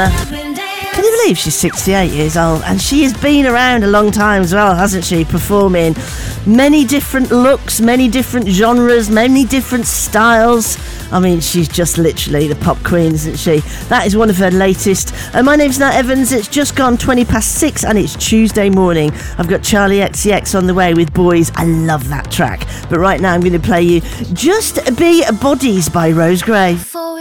Can you believe she's 68 years old? And she has been around a long time as well, hasn't she? Performing many different looks, many different genres, many different styles. I mean, she's just literally the pop queen, isn't she? That is one of her latest. My name's Nat Evans. It's just gone 6:20 and it's Tuesday morning. I've got Charlie XCX on the way with Boys. I love that track. But right now I'm going to play you Just Be Bodies by Rose Gray.